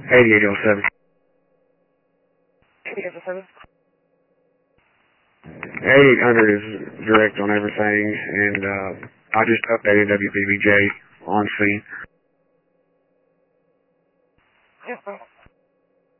8807. 8807. 8800 is direct on everything, and I just updated WPBJ on scene. Yes, sir.